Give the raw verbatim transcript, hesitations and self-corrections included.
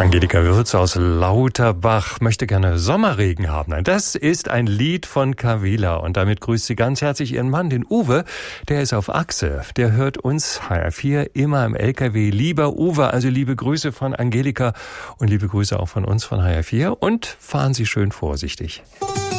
Angelika Würz aus Lauterbach möchte gerne Sommerregen haben. Nein, das ist ein Lied von Kavila und damit grüßt sie ganz herzlich ihren Mann, den Uwe. Der ist auf Achse, der hört uns H R vier immer im L K W. Lieber Uwe, also liebe Grüße von Angelika und liebe Grüße auch von uns von H R vier und fahren Sie schön vorsichtig.